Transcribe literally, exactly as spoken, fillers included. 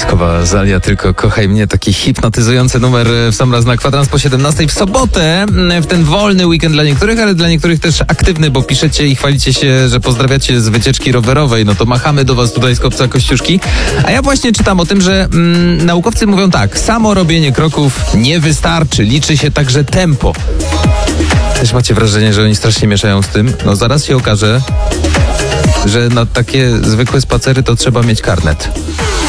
Wojskowa Zalia, tylko kochaj mnie, taki hipnotyzujący numer w sam raz na kwadrans po siedemnastej w sobotę, w ten wolny weekend dla niektórych, ale dla niektórych też aktywny, bo piszecie i chwalicie się, że pozdrawiacie z wycieczki rowerowej, no to machamy do was tutaj z kopca Kościuszki. A ja właśnie czytam o tym, że mm, naukowcy mówią tak, samo robienie kroków nie wystarczy, liczy się także tempo. Też macie wrażenie, że oni strasznie mieszają z tym? No zaraz się okaże, że na takie zwykłe spacery to trzeba mieć karnet.